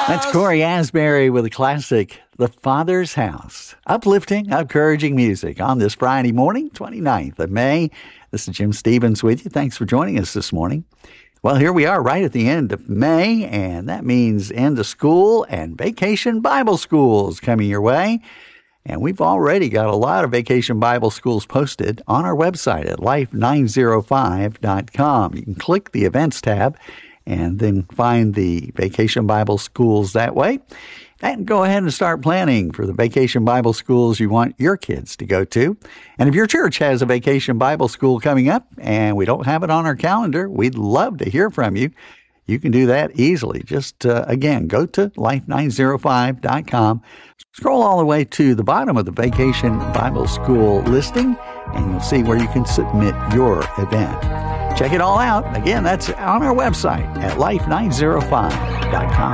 That's Corey Asbury with a classic, The Father's House. Uplifting, encouraging music on this Friday morning, 29th of May. This is Jim Stevens with you. Thanks for joining us this morning. Well, here we are right at the end of May, and that means end of school and Vacation Bible Schools coming your way. And we've already got a lot of Vacation Bible Schools posted on our website at life905.com. You can click the events tab and then find the Vacation Bible Schools that way. And go ahead and start planning for the Vacation Bible Schools you want your kids to go to. And if your church has a Vacation Bible School coming up and we don't have it on our calendar, we'd love to hear from you. You can do that easily. Just, again, go to life905.com. Scroll all the way to the bottom of the Vacation Bible School listing, and you'll see where you can submit your event. Check it all out. Again, that's on our website at life905.com.